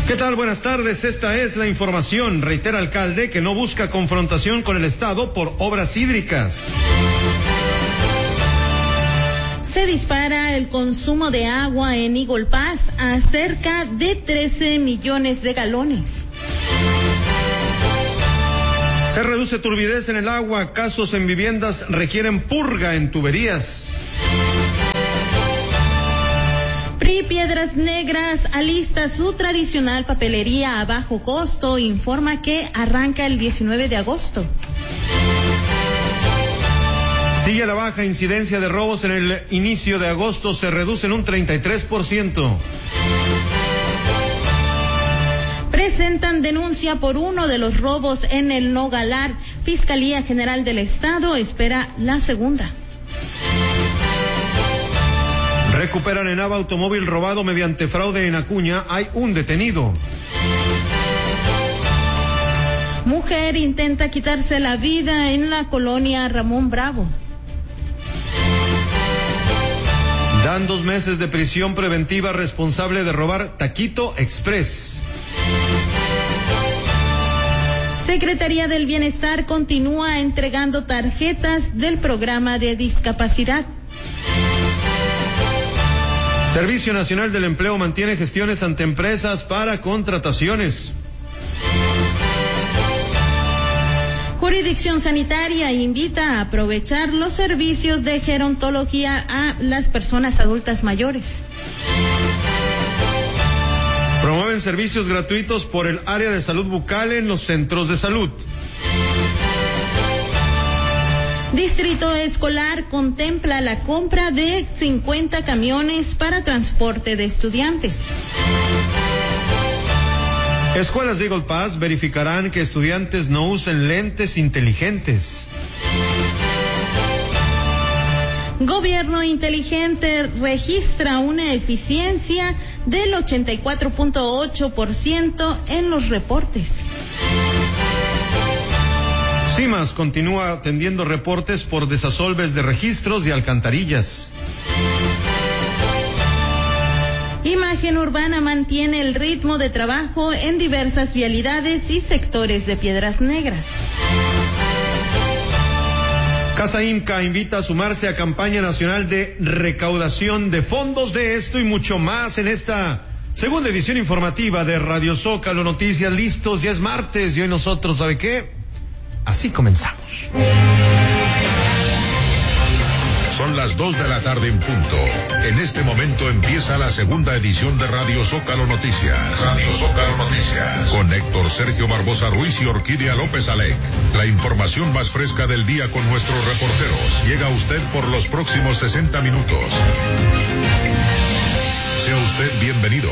¿Qué tal? Buenas tardes, esta es la información. Reitera alcalde que no busca confrontación con el Estado por obras hídricas. Se dispara el consumo de agua en Eagle Pass a cerca de 13 millones de galones. Se reduce turbidez en el agua, casos en viviendas requieren purga en tuberías. PRI Piedras Negras alista su tradicional papelería a bajo costo, informa que arranca el 19 de agosto. Sigue la baja incidencia de robos en el inicio de agosto, se reduce en un 33%. Presentan denuncia por uno de los robos en el Nogalar. Fiscalía General del Estado espera la segunda. Recuperan en Nava automóvil robado mediante fraude en Acuña. Hay un detenido. Mujer intenta quitarse la vida en la colonia Ramón Bravo. Dan 2 meses de prisión preventiva responsable de robar Taquito Express. Secretaría del Bienestar continúa entregando tarjetas del programa de discapacidad. Servicio Nacional del Empleo mantiene gestiones ante empresas para contrataciones. Jurisdicción Sanitaria invita a aprovechar los servicios de gerontología a las personas adultas mayores. Promueven servicios gratuitos por el área de salud bucal en los centros de salud. Distrito Escolar contempla la compra de 50 camiones para transporte de estudiantes. Escuelas de Eagle Pass verificarán que estudiantes no usen lentes inteligentes. Gobierno inteligente registra una eficiencia del 84.8% en los reportes. CIMAS continúa atendiendo reportes por desasolves de registros y alcantarillas. Imagen Urbana mantiene el ritmo de trabajo en diversas vialidades y sectores de Piedras Negras. Casa Imca invita a sumarse a campaña nacional de recaudación de fondos. De esto y mucho más en esta segunda edición informativa de Radio Zócalo Noticias. Listos, ya es martes y hoy nosotros, ¿sabe qué? Así comenzamos. Son las 2 de la tarde en punto. En este momento empieza la segunda edición de Radio Zócalo Noticias. Radio Zócalo Noticias. Con Héctor Sergio Barbosa Ruiz y Orquídea López Alec. La información más fresca del día con nuestros reporteros. Llega a usted por los próximos 60 minutos. Sea usted bienvenido.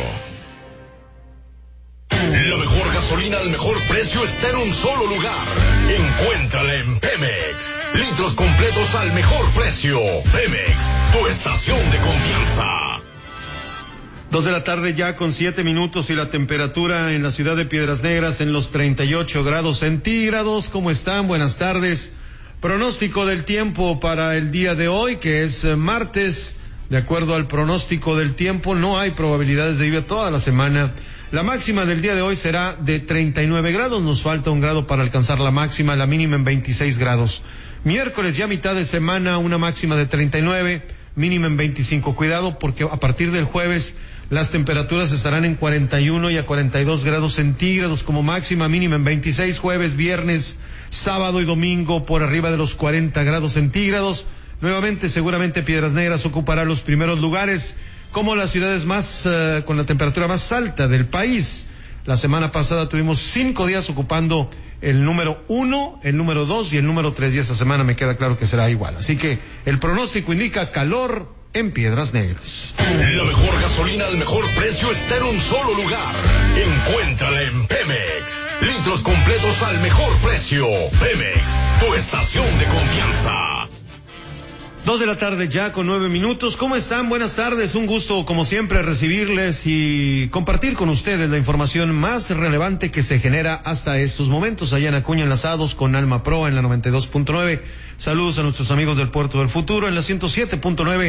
La mejor gasolina al mejor precio está en un solo lugar. Encuéntrala en Pemex. Litros completos al mejor precio. Pemex, tu estación de confianza. 2 de la tarde ya con 7 minutos y la temperatura en la ciudad de Piedras Negras en los 38 grados centígrados. ¿Cómo están? Buenas tardes. Pronóstico del tiempo para el día de hoy, que es martes. De acuerdo al pronóstico del tiempo, no hay probabilidades de lluvia toda la semana. La máxima del día de hoy será de 39 grados, nos falta 1 grado para alcanzar la máxima, la mínima en 26 grados. Miércoles ya mitad de semana, una máxima de 39, mínima en 25. Cuidado porque a partir del jueves las temperaturas estarán en 41 y a 42 grados centígrados como máxima, mínima en 26. Jueves, viernes, sábado y domingo por arriba de los 40 grados centígrados. Nuevamente, seguramente Piedras Negras ocupará los primeros lugares como las ciudades más con la temperatura más alta del país. La semana pasada tuvimos 5 días ocupando el número 1, el número 2 y el número 3, y esta semana me queda claro que será igual. Así que el pronóstico indica calor en Piedras Negras. La mejor gasolina al mejor precio está en un solo lugar. Encuéntrala en Pemex. Litros completos al mejor precio. Pemex, tu estación de confianza. 2 de la tarde ya con 9 minutos. ¿Cómo están? Buenas tardes. Un gusto, como siempre, recibirles y compartir con ustedes la información más relevante que se genera hasta estos momentos. Allá en Acuña, enlazados con Alma Pro en la 92.9. Saludos a nuestros amigos del Puerto del Futuro en la 107.9.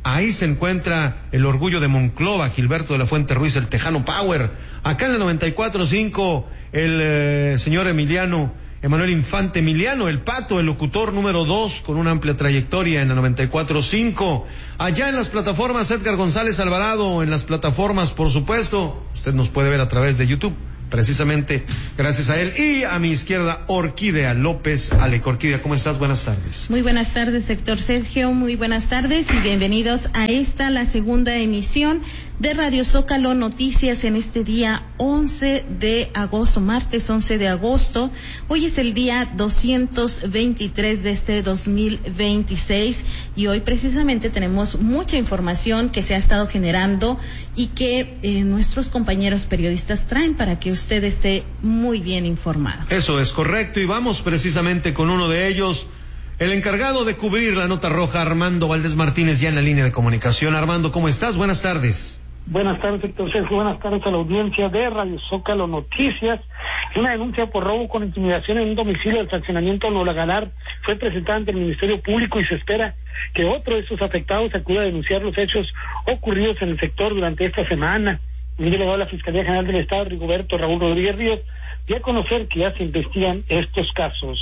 Ahí se encuentra el orgullo de Monclova, Gilberto de la Fuente Ruiz, el Tejano Power. Acá en la 94.5, el señor Emanuel Infante Emiliano, el Pato, el locutor número 2, con una amplia trayectoria en la 94.5. Allá en las plataformas, Edgar González Alvarado, en las plataformas, por supuesto. Usted nos puede ver a través de YouTube, precisamente gracias a él. Y a mi izquierda, Orquídea López Alec. Orquídea, ¿cómo estás? Buenas tardes. Muy buenas tardes, Héctor Sergio. Muy buenas tardes y bienvenidos a la segunda emisión de Radio Zócalo Noticias en este día 11 de agosto, martes 11 de agosto. Hoy es el día 223 de este 2026 y hoy precisamente tenemos mucha información que se ha estado generando y que nuestros compañeros periodistas traen para que usted esté muy bien informado. Eso es correcto y vamos precisamente con uno de ellos. El encargado de cubrir la nota roja, Armando Valdés Martínez, ya en la línea de comunicación. Armando, ¿cómo estás? Buenas tardes. Buenas tardes, Héctor Sergio. Buenas tardes a la audiencia de Radio Zócalo Noticias. Una denuncia por robo con intimidación en un domicilio del fraccionamiento Nola Galar fue presentada ante el Ministerio Público y se espera que otro de estos afectados acuda a denunciar los hechos ocurridos en el sector durante esta semana. El delegado de la Fiscalía General del Estado, Rigoberto Raúl Rodríguez Ríos, dio a conocer que ya se investigan estos casos.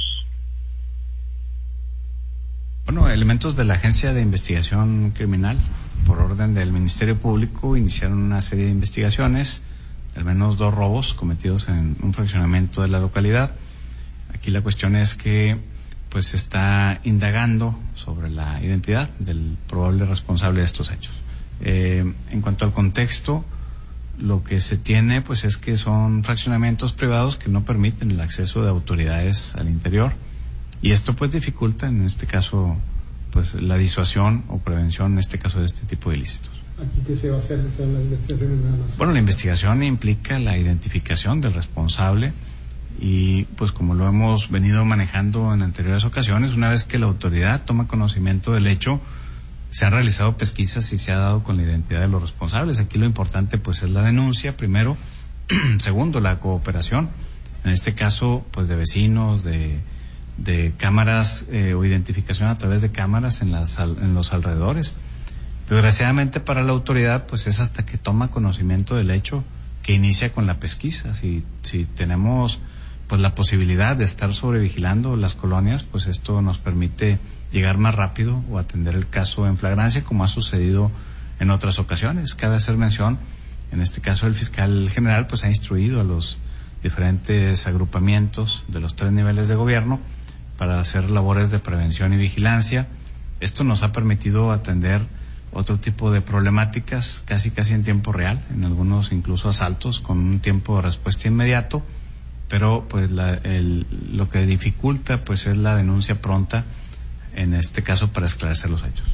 Bueno, elementos de la Agencia de Investigación Criminal, por orden del Ministerio Público, iniciaron una serie de investigaciones, al menos 2 robos cometidos en un fraccionamiento de la localidad. Aquí la cuestión es que pues se está indagando sobre la identidad del probable responsable de estos hechos. En cuanto al contexto, lo que se tiene pues es que son fraccionamientos privados que no permiten el acceso de autoridades al interior. Y esto pues dificulta, en este caso, pues la disuasión o prevención, en este caso, de este tipo de ilícitos. ¿Aquí qué se va a hacer? ¿Son las investigaciones nada más? Bueno, la investigación implica la identificación del responsable y pues como lo hemos venido manejando en anteriores ocasiones, una vez que la autoridad toma conocimiento del hecho, se han realizado pesquisas y se ha dado con la identidad de los responsables. Aquí lo importante pues es la denuncia, primero. Segundo, la cooperación, en este caso pues de vecinos, de cámaras o identificación a través de cámaras en los alrededores. Desgraciadamente para la autoridad pues es hasta que toma conocimiento del hecho que inicia con la pesquisa. Si tenemos pues la posibilidad de estar sobrevigilando las colonias, pues esto nos permite llegar más rápido o atender el caso en flagrancia, como ha sucedido en otras ocasiones. Cabe hacer mención, en este caso el fiscal general pues ha instruido a los diferentes agrupamientos de los 3 niveles de gobierno para hacer labores de prevención y vigilancia. Esto nos ha permitido atender otro tipo de problemáticas casi en tiempo real, en algunos incluso asaltos con un tiempo de respuesta inmediato, pero pues lo que dificulta pues es la denuncia pronta, en este caso para esclarecer los hechos.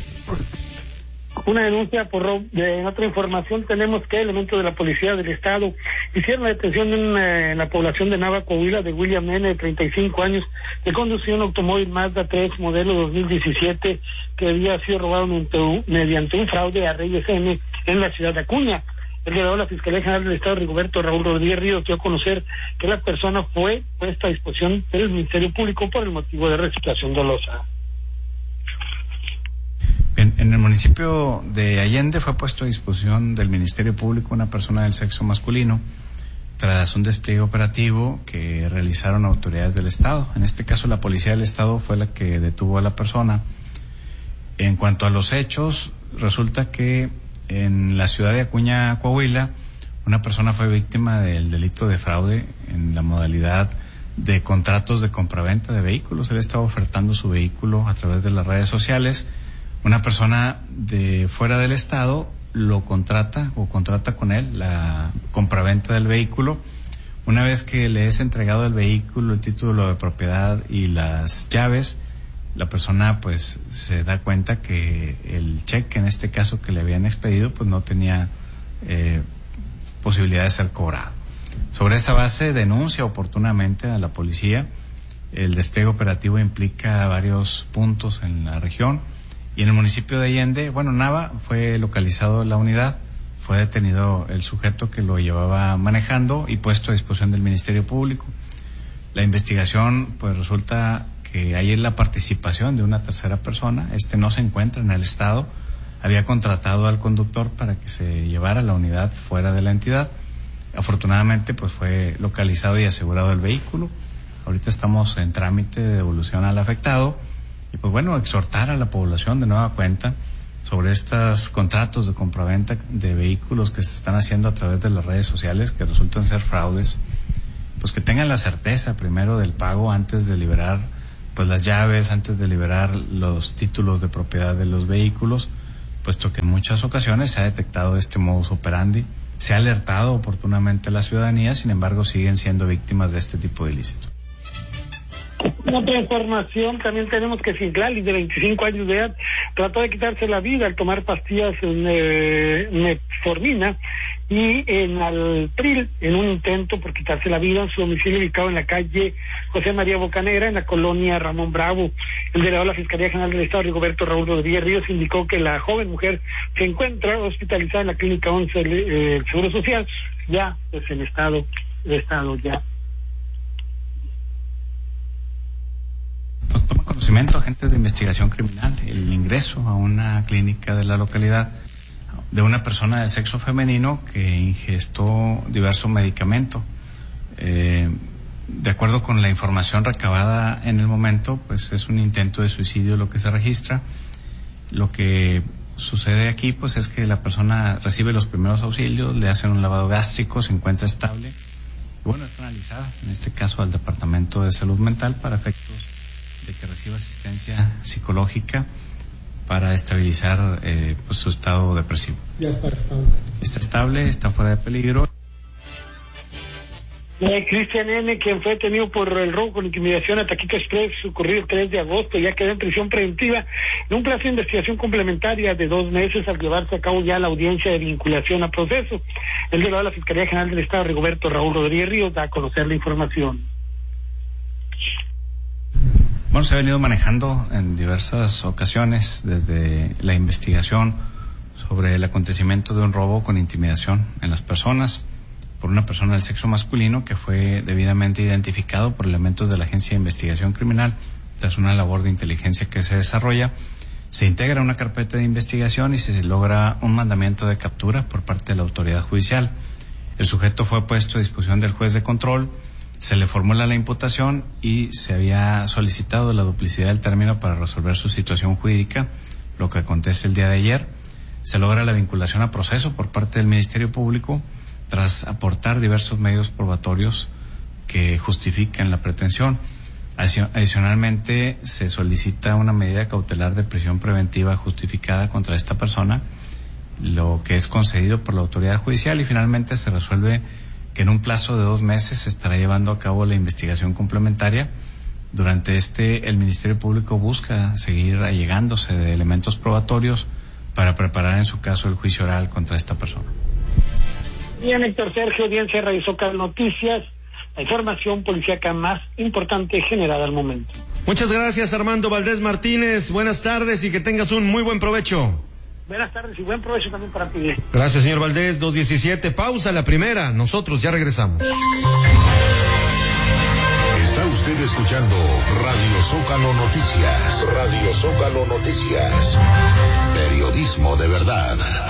Una denuncia por robo. En otra información tenemos que elementos de la Policía del Estado hicieron la detención en la población de Nava, Coahuila, de William N., de 35 años, que conducía un automóvil Mazda 3 modelo 2017 que había sido robado mediante un fraude a Reyes N. en la ciudad de Acuña. El delegado de la Fiscalía General del Estado, Rigoberto Raúl Rodríguez Ríos, dio a conocer que la persona fue puesta a disposición del Ministerio Público por el motivo de reciclación dolosa. En el municipio de Allende fue puesto a disposición del Ministerio Público una persona del sexo masculino tras un despliegue operativo que realizaron autoridades del Estado. En este caso la Policía del Estado fue la que detuvo a la persona. En cuanto a los hechos, resulta que en la ciudad de Acuña, Coahuila, una persona fue víctima del delito de fraude en la modalidad de contratos de compraventa de vehículos. Él estaba ofertando su vehículo a través de las redes sociales. Una persona de fuera del estado lo contrata o contrata con él la compraventa del vehículo. Una vez que le es entregado el vehículo, el título de propiedad y las llaves, la persona pues se da cuenta que el cheque, en este caso que le habían expedido, pues no tenía posibilidad de ser cobrado. Sobre esa base denuncia oportunamente a la policía. El despliegue operativo implica varios puntos en la región. Y en el municipio de Allende, Nava, fue localizado la unidad, fue detenido el sujeto que lo llevaba manejando y puesto a disposición del Ministerio Público. La investigación, pues resulta que hay la participación de una tercera persona. No se encuentra en el estado. había contratado al conductor para que se llevara la unidad fuera de la entidad. Afortunadamente, pues fue localizado y asegurado el vehículo. Ahorita estamos en trámite de devolución al afectado y pues bueno, exhortar a la población de nueva cuenta sobre estos contratos de compraventa de vehículos que se están haciendo a través de las redes sociales, que resultan ser fraudes, pues que tengan la certeza primero del pago antes de liberar pues las llaves, antes de liberar los títulos de propiedad de los vehículos, puesto que en muchas ocasiones se ha detectado este modus operandi, se ha alertado oportunamente a la ciudadanía, sin embargo siguen siendo víctimas de este tipo de ilícitos. Otra información, también tenemos que Citlali, de 25 años de edad, trató de quitarse la vida al tomar pastillas metformina y en Altril, en un intento por quitarse la vida en su domicilio ubicado en la calle José María Bocanegra, en la colonia Ramón Bravo. El delegado de la Fiscalía General del Estado, Rigoberto Raúl Rodríguez Ríos, indicó que la joven mujer se encuentra hospitalizada en la Clínica 11 del Seguro Social, ya pues en estado ya. Pues toma conocimiento agentes de investigación criminal el ingreso a una clínica de la localidad de una persona del sexo femenino que ingestó diverso medicamento. De acuerdo con la información recabada en el momento, pues es un intento de suicidio lo que se registra. Lo que sucede aquí pues es que la persona recibe los primeros auxilios, le hacen un lavado gástrico, se encuentra estable y bueno, es analizada en este caso al Departamento de Salud Mental para efectos de que reciba asistencia psicológica para estabilizar pues su estado depresivo. Ya está estable. Está estable, está fuera de peligro. Cristian N., quien fue detenido por el robo con intimidación a Taquito Express ocurrido el 3 de agosto, ya quedó en prisión preventiva en un plazo de investigación complementaria de 2 meses al llevarse a cabo ya la audiencia de vinculación a proceso. El delegado de la Fiscalía General del Estado, Rigoberto Raúl Rodríguez Ríos, da a conocer la información. Bueno, se ha venido manejando en diversas ocasiones desde la investigación sobre el acontecimiento de un robo con intimidación en las personas por una persona del sexo masculino que fue debidamente identificado por elementos de la Agencia de Investigación Criminal. Tras una labor de inteligencia que se desarrolla, se integra una carpeta de investigación y se logra un mandamiento de captura por parte de la autoridad judicial. El sujeto fue puesto a disposición del juez de control, se le formula la imputación y se había solicitado la duplicidad del término para resolver su situación jurídica, lo que acontece el día de ayer. Se logra la vinculación a proceso por parte del Ministerio Público tras aportar diversos medios probatorios que justifican la pretensión. Adicionalmente, se solicita una medida cautelar de prisión preventiva justificada contra esta persona, lo que es concedido por la autoridad judicial, y finalmente se resuelve que en un plazo de 2 meses se estará llevando a cabo la investigación complementaria. Durante el Ministerio Público busca seguir allegándose de elementos probatorios para preparar en su caso el juicio oral contra esta persona. Bien, Héctor Sergio, audiencia Radio Zócalo Noticias, la información policíaca más importante generada al momento. Muchas gracias, Armando Valdés Martínez. Buenas tardes y que tengas un muy buen provecho. Buenas tardes y buen provecho también para ti. Gracias, señor Valdés. 2:17, pausa la primera. Nosotros ya regresamos. Está usted escuchando Radio Zócalo Noticias. Radio Zócalo Noticias. Periodismo de verdad.